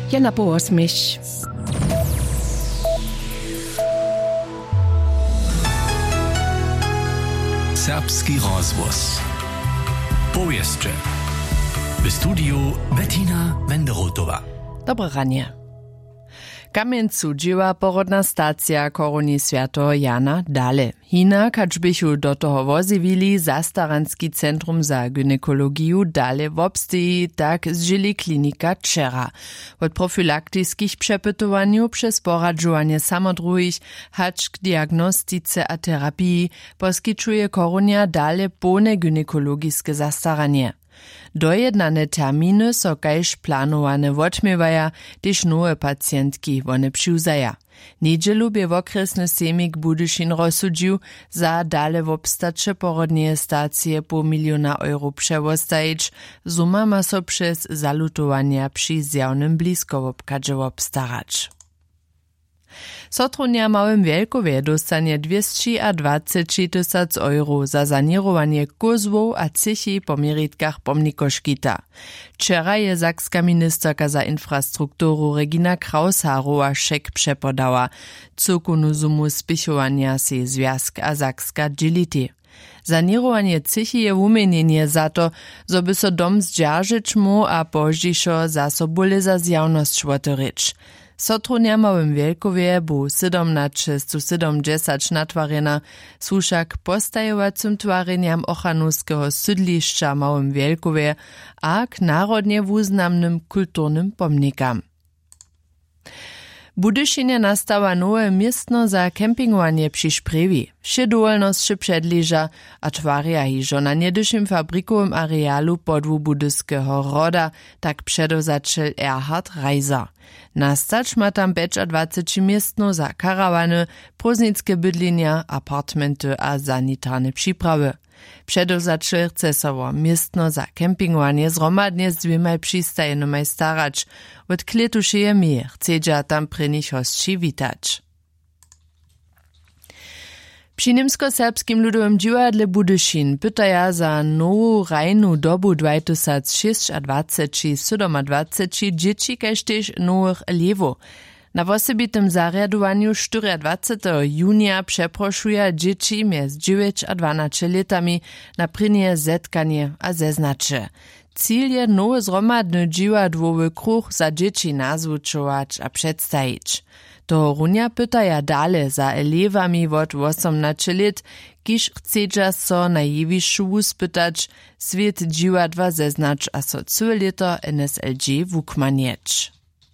Jana Połosmyś. Serbski rozgłos. Powieście. W studiu Bettina Wenderotowa. Dobre ranie. Kamieńcu dzieła porodna stacja koroni świętego Jana Dale. Hina, kaczbychu do toho wozywili zastaranski centrum za gynekologiu Dale w obsteji, tak zżyli klinika Czera. Od profilaktyckich przepytowaniu przez poradzowanie samodruhich hacz k diagnostice a terapii poskiczuje koronia Dale pełne gynekologiskie zastaranie. Dojednane terminy so kajž planowane wotmiewaja, gdyż nowe pacjentki one přiwzaja. Niedzielu bie wokresny semik Budyšin rozsudził za Dale wobstacze porodnie stacje po €1 miliona przewostajić. Suma ma so przez zalutowania przy zjawnym blisko wobkadże wobstarać. Sotronia Małym Wielkowie dostanie 220 000 € za sanirowanie kozłów a cychi po meritkach pomnikoškita. Wczera je sakska ministerka za infrastrukturu Regina Kraus-Harowa szek przepodała. Cukunu sumu spichowania se Związk a Sakska dzieliti. Sanirowanie cychi je umienienie za to, zo by so dom zdźeržić mu a poždišo za sobole za zjawność švotorič. Sotronia Małym Wielkowie bu 1770 natwarjena, słuszak postajowacym twarjenjam ochraniskiego sydliszcza Małym Wielkowie a k narodnie wuznamnym kulturnym pomnikam. Budyšinie nastała nowe miestno za kempingowanie przy Šprewi. Wše dowolnosće předliža a twarja hižo na niedyšim fabrikowym arealu podwu budyskiego roda, tak předozačel Erhard Reiser. Nastać ma tam 25 miestno za karawany, próżnickie bydlenia, apartmenty a sanitarne przyprawy. Przedozačel chce sowo miestno za kempingowanie zromadnie z 2 przystajenymaj starać. Od kletušeje mir chcedža tam prynych hostči witać. Przy Niemsko-Serbskim ludowym dziwadle Budyšin pytaja za nowu rajnu dobu 2026-2027 dzieci kaž tež nowych elewów. Na wosebitym zariadowaniu 24 junia przeproszuje dzieci między 9 a 12 latami na prynie zetkanie a zeznacze. Cíl je nowy zromadny dziwadłowy kruch za dzieci nazwučować a przedstajić. To runia pytaja dale za elewami od 18 lat, kiż chcedža so na jewišu spytać, svět dziwadła zeznać a so całe NSLG wukmanieć.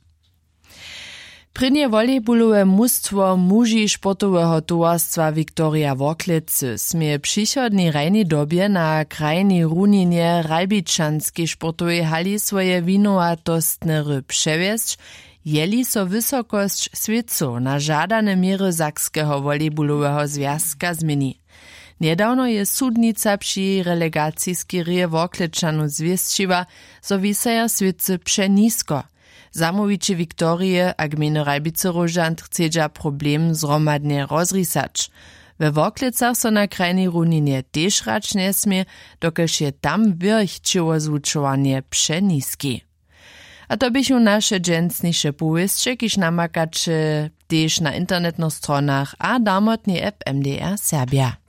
Prynje volejbolowe mustwo muži sportowego towarstwa Viktoria Woklecy smie przychodni rajni dobie na krajni runinie Ralbičanskiej sportowej hali swoje winowatostne ry przewiesć, jeli so wysokość světcu na żadane miery Sakskiego volejbolowego związka zmieni. Niedawno je sudnica przy relegacijskiej rije Woklečanu zwieszczyła, so wisaja světcy przenisko. Zamowicie Wiktorie a gminy Ralbice-Rožant chcedža problem zromadnie rozrisać. We Woklecach so na krajnej runinie tež rać nesmie, dokelž je tam wyrchčewo zvučovanie przeniski. A to bychu naše dženstniše powieście, kiž namakače tež na internetnych stronach a damotni app MDR Serbia.